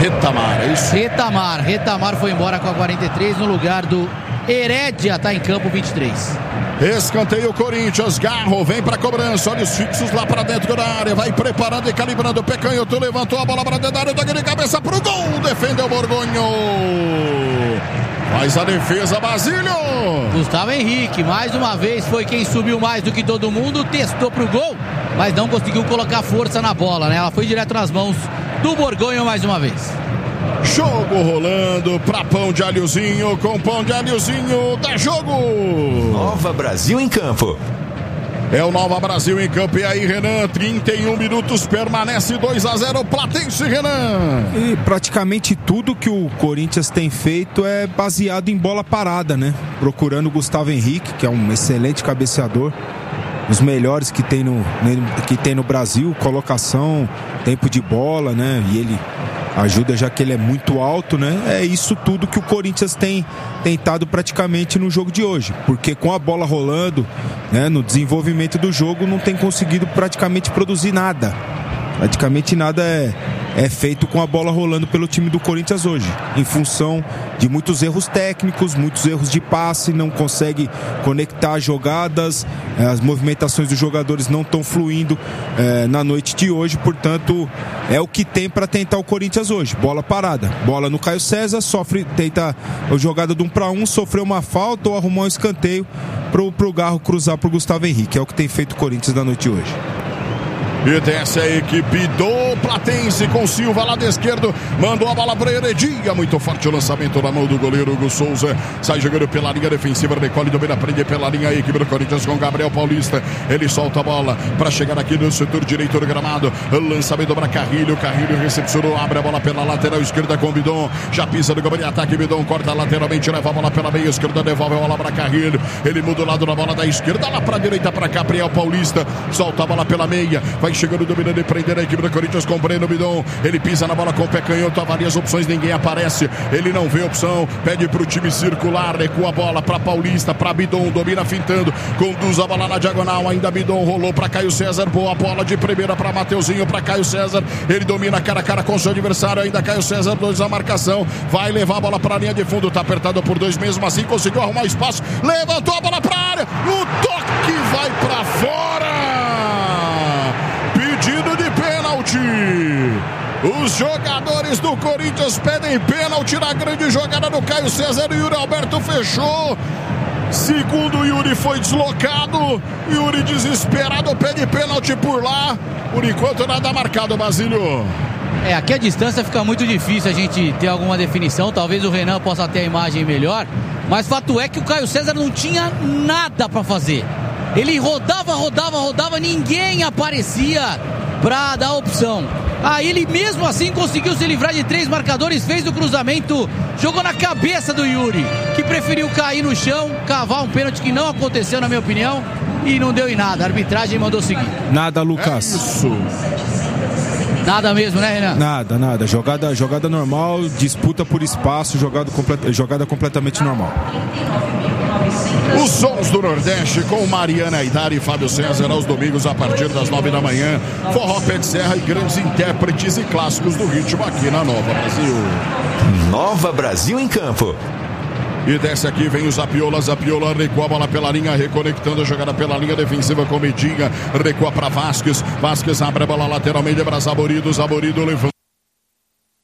Retamar, é isso? Retamar foi embora com a 43 no lugar do Herédia, tá em campo 23. Escanteio Corinthians, Garro vem pra cobrança, olha os fixos lá pra dentro da área, vai preparando e calibrando, Pecanhoto levantou a bola pra dentro da área, toque de cabeça pro gol, defendeu o Borgonho, faz a defesa Basílio. Gustavo Henrique, mais uma vez, foi quem subiu mais do que todo mundo, testou pro gol, mas não conseguiu colocar força na bola, né? Ela foi direto nas mãos do Borgonho mais uma vez. Jogo rolando pra Pão de Alhozinho, com Pão de Alhozinho, dá jogo. Nova Brasil em campo. É o Nova Brasil em campo. E aí, Renan, 31 minutos, permanece 2-0, Platense, Renan. E praticamente tudo que o Corinthians tem feito é baseado em bola parada, né? Procurando o Gustavo Henrique, que é um excelente cabeceador, os melhores que tem no Brasil, colocação, tempo de bola, né? E ele ajuda, já que ele é muito alto, né? É isso tudo que o Corinthians tem tentado praticamente no jogo de hoje, porque com a bola rolando, né, no desenvolvimento do jogo, não tem conseguido praticamente produzir nada. Praticamente nada é feito com a bola rolando pelo time do Corinthians hoje, em função de muitos erros técnicos, muitos erros de passe, não consegue conectar jogadas, as movimentações dos jogadores não estão fluindo na noite de hoje, portanto é o que tem para tentar o Corinthians hoje, bola parada, bola no Caio César, tenta a jogada de 1 para 1, sofreu uma falta ou arrumar um escanteio pro Garro cruzar pro Gustavo Henrique, é o que tem feito o Corinthians na noite de hoje. E desce a equipe do Platense com Silva lá da esquerda. Mandou a bola para Heredia. Muito forte o lançamento na mão do goleiro Hugo Souza. Sai jogando pela linha defensiva. Recolhe, domina, prende pela linha a equipe do Corinthians com Gabriel Paulista. Ele solta a bola para chegar aqui no setor direito do gramado. Lançamento para Carrilho. Carrilho recepcionou. Abre a bola pela lateral esquerda com Bidon. Já pisa no gol de ataque. Bidon corta lateralmente. Leva a bola pela meia esquerda. Devolve a bola para Carrilho. Ele muda o lado da bola da esquerda. Lá para a direita para Gabriel Paulista. Solta a bola pela meia. Vai chegando, dominando e prender a equipe do Corinthians com Breno Bidon. Ele pisa na bola com o pé canhoto, avalia as opções, ninguém aparece. Ele não vê opção, pede pro time circular, recua a bola pra Paulista, pra Bidon, domina fintando, conduz a bola na diagonal, ainda Bidon rolou pra Caio César, boa bola de primeira pra Mateuzinho, pra Caio César. Ele domina cara a cara com seu adversário, ainda Caio César, 2 a marcação, vai levar a bola pra linha de fundo, tá apertado por 2 mesmo assim, conseguiu arrumar espaço, levantou a bola pra área, no toque vai pra fora. Pedido de pênalti. Os jogadores do Corinthians pedem pênalti na grande jogada do Caio César. E o Yuri Alberto fechou. Segundo o Yuri foi deslocado. Yuri desesperado pede pênalti por lá. Por enquanto nada marcado, Basílio. Aqui a distância fica muito difícil a gente ter alguma definição. Talvez o Renan possa ter a imagem melhor. Mas fato é que o Caio César não tinha nada para fazer. Ele rodava, ninguém aparecia para dar opção. Aí ele mesmo assim conseguiu se livrar de 3 marcadores, fez o cruzamento, jogou na cabeça do Yuri, que preferiu cair no chão, cavar um pênalti que não aconteceu na minha opinião, e não deu em nada, a arbitragem mandou seguir. Nada, Lucas. É isso. Nada mesmo, né, Renan? Nada. Jogada normal, disputa por espaço, jogada completamente normal. Os sons do Nordeste com Mariana Aidar e Fábio César aos domingos a partir das 9 da manhã. Forró, pé de serra e grandes intérpretes e clássicos do ritmo aqui na Nova Brasil. Nova Brasil em campo. E desce aqui, vem o Zapiola recua a bola pela linha, reconectando a jogada pela linha defensiva com Medinha, recua para Vasquez abre a bola lateralmente para Zaborido levanta.